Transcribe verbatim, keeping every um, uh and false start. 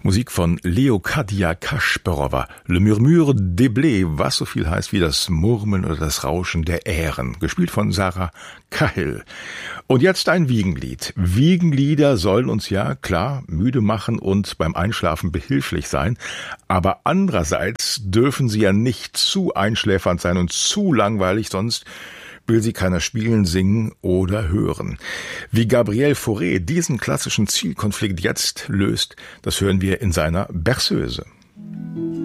Musik von Leocadia Kasparova, Le Murmure des Blés, was so viel heißt wie das Murmeln oder das Rauschen der Ähren, gespielt von Sarah Cahill. Und jetzt ein Wiegenlied. Wiegenlieder sollen uns ja, klar, müde machen und beim Einschlafen behilflich sein, aber andererseits dürfen sie ja nicht zu einschläfernd sein und zu langweilig, sonst will sie keiner spielen, singen oder hören. Wie Gabriel Fauré diesen klassischen Zielkonflikt jetzt löst, das hören wir in seiner Berceuse.